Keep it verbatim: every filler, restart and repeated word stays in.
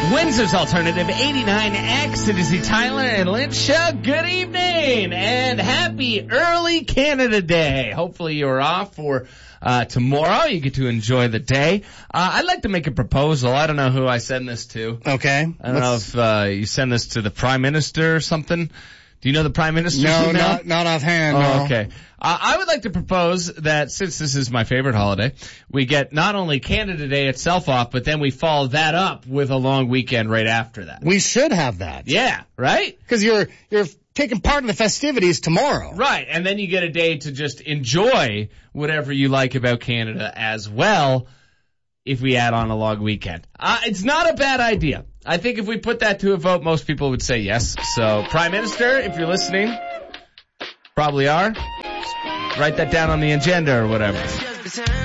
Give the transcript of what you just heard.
Windsor's Alternative eighty-nine X. It is the Tyler and Lynch Show. Good evening and happy early Canada Day. Hopefully you're off for uh tomorrow. You get to enjoy the day. Uh I'd like to make a proposal. I don't know who I send this to. Okay. I don't Let's... know if uh you send this to the Prime Minister or something. Do you know the Prime Minister's no, email? not, not offhand, oh, no. Okay. Uh, I would like to propose that since this is my favorite holiday, we get not only Canada Day itself off, but then we follow that up with a long weekend right after that. We should have that. Yeah, right? Because you're, you're taking part in the festivities tomorrow. Right, and then you get a day to just enjoy whatever you like about Canada as well if we add on a long weekend. Uh, it's not a bad idea. I think if we put that to a vote, most people would say yes. So, Prime Minister, if you're listening, probably are. Write that down on the agenda or whatever.